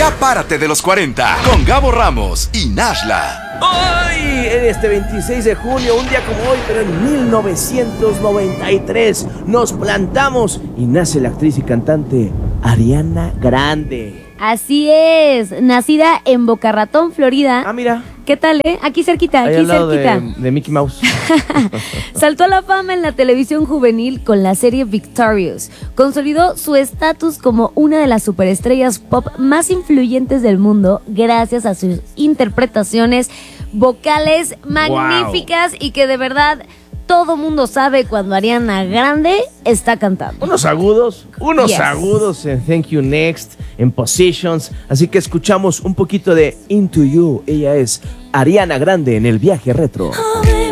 Ya párate de los 40 con Gabo Ramos y Nashla. Hoy, en este 26 de junio, un día como hoy, pero en 1993, nos plantamos y nace la actriz y cantante Ariana Grande. Así es, nacida en Boca Ratón, Florida. Ah, mira. ¿Qué tal, Aquí cerquita, Ahí aquí al lado cerquita. de Mickey Mouse. Saltó a la fama en la televisión juvenil con la serie Victorious. Consolidó su estatus como una de las superestrellas pop más influyentes del mundo gracias a sus interpretaciones vocales magníficas y que de verdad todo mundo sabe cuando Ariana Grande está cantando. Unos agudos en Thank You Next, en Positions. Así que escuchamos un poquito de Into You. Ella es Ariana Grande en el viaje retro. Oh,